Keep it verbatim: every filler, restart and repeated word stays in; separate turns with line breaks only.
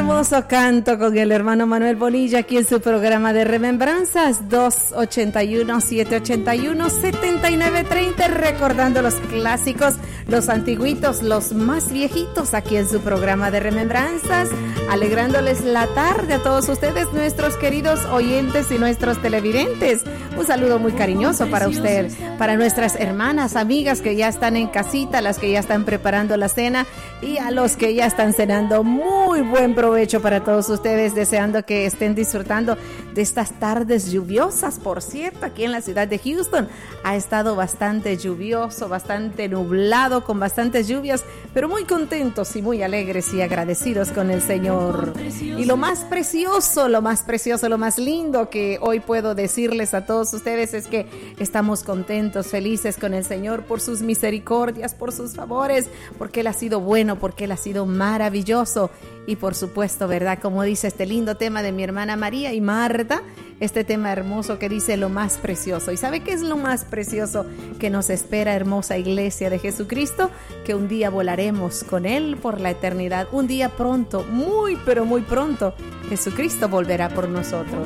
hermoso canto con el hermano Manuel Bonilla aquí en su programa de remembranzas dos ocho uno, siete ocho uno, siete nueve tres cero, recordando los clásicos, los antiguitos, los más viejitos aquí en su programa de remembranzas, alegrándoles la tarde a todos ustedes, nuestros queridos oyentes y nuestros televidentes. Un saludo muy cariñoso para usted, para nuestras hermanas, amigas que ya están en casita, las que ya están preparando la cena y a los que ya están cenando. Muy buen provecho para todos ustedes, deseando que estén disfrutando de estas tardes lluviosas. Por cierto, aquí en la ciudad de Houston ha estado bastante lluvioso, bastante nublado, con bastantes lluvias, pero muy contentos y muy alegres y agradecidos con el Señor. Y lo más precioso, lo más precioso, lo más lindo que hoy puedo decirles a todos ustedes es que estamos contentos, felices con el Señor por sus misericordias, por sus favores, porque Él ha sido bueno, porque Él ha sido maravilloso. Y por supuesto, ¿verdad? Como dice este lindo tema de mi hermana María y Marta, este tema hermoso que dice lo más precioso. ¿Y sabe qué es lo más precioso que nos espera, hermosa iglesia de Jesucristo? Que un día volaremos con Él por la eternidad. Un día pronto, muy pero muy pronto, Jesucristo volverá por nosotros.